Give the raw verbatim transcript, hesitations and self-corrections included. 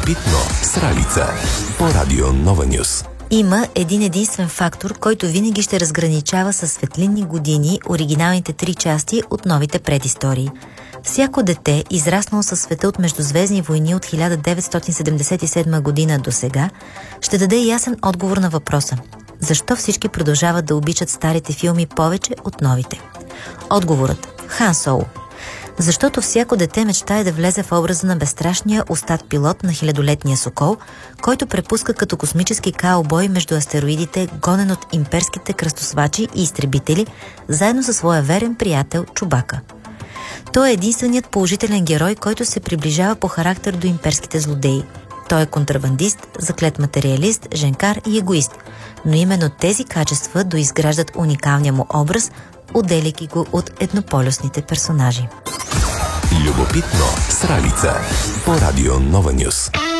Любопитно с Ралица по Радио Нова Нюс. Има един единствен фактор, който винаги ще разграничава със светлинни години оригиналните три части от новите предистории. Всяко дете, израснало със света от междузвездни войни от хиляда деветстотин седемдесет и седма година до сега, ще даде ясен отговор на въпроса: защо всички продължават да обичат старите филми повече от новите? Отговорът – Хан Соло. Защото всяко дете мечтае да влезе в образа на безстрашния устат пилот на хилядолетния сокол, който препуска като космически каубой между астероидите, гонен от имперските кръстосвачи и изтребители, заедно със своя верен приятел Чубака. Той е единственият положителен герой, който се приближава по характер до имперските злодеи. Той е контрабандист, заклет материалист, женкар и егоист, но именно тези качества доизграждат уникалния му образ, отделяйки го от еднополюсните персонажи. Любопитно с Ралица по Радио Нова Нюс.